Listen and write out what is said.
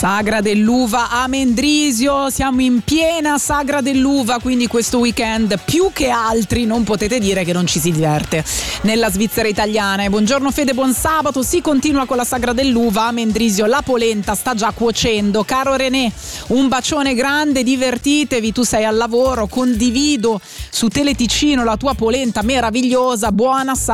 Sagra dell'uva a Mendrisio, siamo in piena Sagra dell'uva, quindi questo weekend più che altri non potete dire che non ci si diverte nella Svizzera italiana. E buongiorno Fede, buon sabato. Si continua con la Sagra dell'uva a Mendrisio, la polenta sta già cuocendo. Caro René, un bacione grande, divertitevi, tu sei al lavoro, condivido su Teleticino la tua polenta meravigliosa, buona